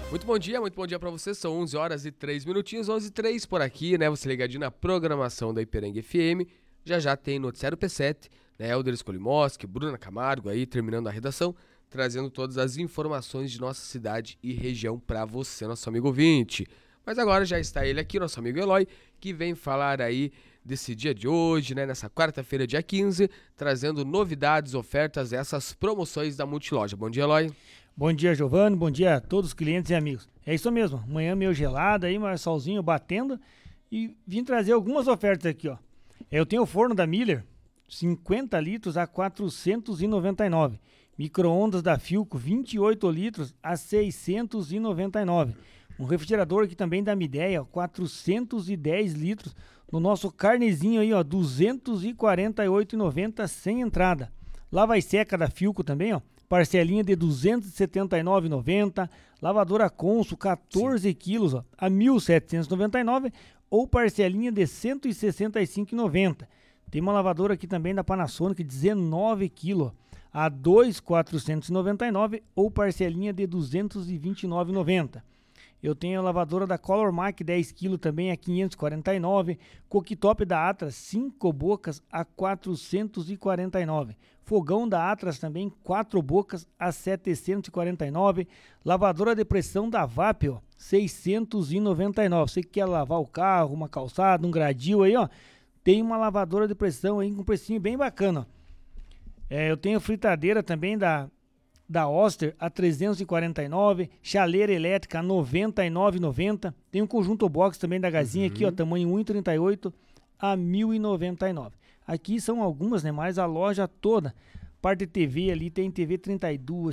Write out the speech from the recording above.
Muito bom dia pra você, são 11 horas e 3 minutinhos, 11 e 3 por aqui, né, você ligadinho na programação da Iperangue FM, já tem noticiário P7, né, Helder Skolimoski, Bruna Camargo aí, terminando a redação, trazendo todas as informações de nossa cidade e região pra você, nosso amigo ouvinte. Mas agora já está ele aqui, nosso amigo Eloy, que vem falar aí desse dia de hoje, né, nessa quarta-feira, dia 15, trazendo novidades, ofertas, essas promoções da Multiloja. Bom dia, Eloy. Bom dia, Giovanni. Bom dia a todos os clientes e amigos. É isso mesmo. Manhã meio gelada aí, mas solzinho batendo. E vim trazer algumas ofertas aqui, ó. Eu tenho o forno da Miller, 50 litros a 499. Micro-ondas da Philco, 28 litros a 699. Um refrigerador aqui também da Midea, 410 litros. No nosso carnezinho aí, ó, 248,90 sem entrada. Lava e seca da Philco também, ó. Parcelinha de R$ 279,90, lavadora Consul 14 quilos ó, a R$ 1.799 ou parcelinha de R$ 165,90. Tem uma lavadora aqui também da Panasonic 19 quilos a R$ 2.499 ou parcelinha de R$ 229,90. Eu tenho a lavadora da Color Mac 10 kg também a 549, cooktop da Atlas 5 bocas a 449, fogão da Atlas também 4 bocas a 749, lavadora de pressão da VAP, ó, 699. Você que quer lavar o carro, uma calçada, um gradil aí, ó, tem uma lavadora de pressão aí com um precinho bem bacana. Eu tenho fritadeira também da Oster a 349, chaleira elétrica a 99,90. Tem um conjunto box também da Gazinha aqui, ó, tamanho 1,38 a 1.099. Aqui são algumas, né, mas a loja toda, parte de TV ali tem TV 32,